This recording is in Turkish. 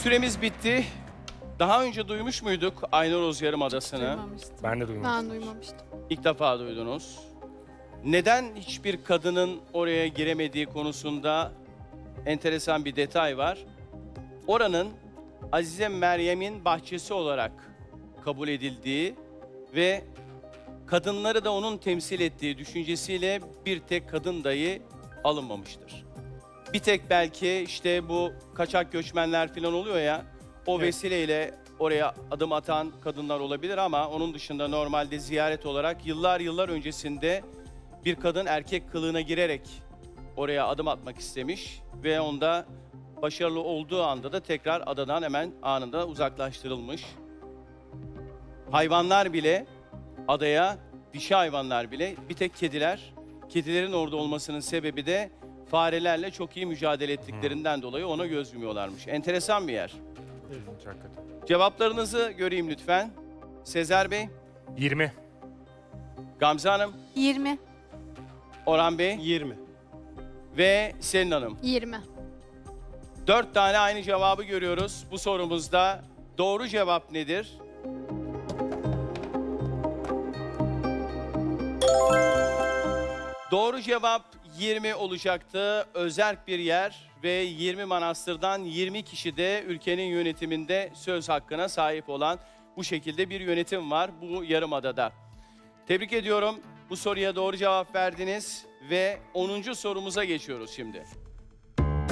Süremiz bitti. Daha önce duymuş muyduk Aynoroz Yarımadası'nı? Duymamıştım. Ben de duymadım. Ben duymamıştım. İlk defa duydunuz. Neden hiçbir kadının oraya giremediği konusunda enteresan bir detay var. Oranın Azize Meryem'in bahçesi olarak kabul edildiği ve kadınları da onun temsil ettiği düşüncesiyle bir tek kadın dahi alınmamıştır. Bir tek belki işte bu kaçak göçmenler falan oluyor ya, o Evet. vesileyle oraya adım atan kadınlar olabilir ama onun dışında normalde ziyaret olarak yıllar öncesinde bir kadın erkek kılığına girerek oraya adım atmak istemiş ve onda başarılı olduğu anda da tekrar adadan hemen anında uzaklaştırılmış. Hayvanlar bile adaya, dişi hayvanlar bile, bir tek kedilerin orada olmasının sebebi de farelerle çok iyi mücadele ettiklerinden dolayı ona göz yumuyorlarmış. Enteresan bir yer. İlginç hakikaten. Cevaplarınızı göreyim lütfen. Sezer Bey, 20. Gamze Hanım, 20. Orhan Bey 20. ve Selin Hanım. 20. 4 tane aynı cevabı görüyoruz. Bu sorumuzda doğru cevap nedir? Doğru cevap 20 olacaktı. Özerk bir yer ve 20 manastırdan 20 kişi de ülkenin yönetiminde söz hakkına sahip olan bu şekilde bir yönetim var bu yarımadada. Tebrik ediyorum. Bu soruya doğru cevap verdiniz ve 10. sorumuza geçiyoruz şimdi.